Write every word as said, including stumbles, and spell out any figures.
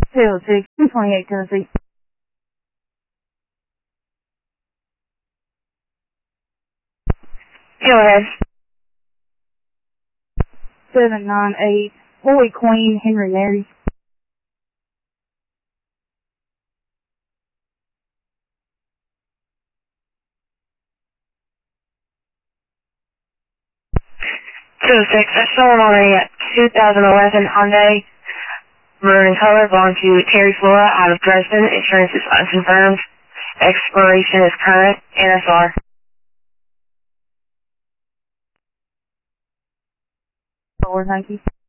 two oh six, two twenty-eight Tennessee. Go ahead. seven nine eight, Boy Queen, Henry Mary. two oh six, I saw him on a two thousand eleven Hyundai, maroon color, belonging to Terry Flora out of Dresden. Insurance is unconfirmed. Expiration is current. N S R. Four, thank you.